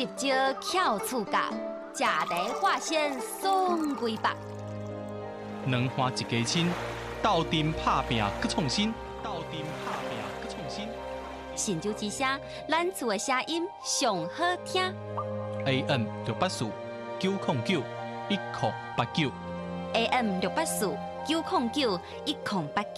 入招巧厝角，食地化纤送归北。 两花一家亲，斗阵拍拼搁创新，斗阵拍拼搁创新。 神州之声，咱厝的声音上好听。 AM 684-909-1089。 AM 684-909-1089。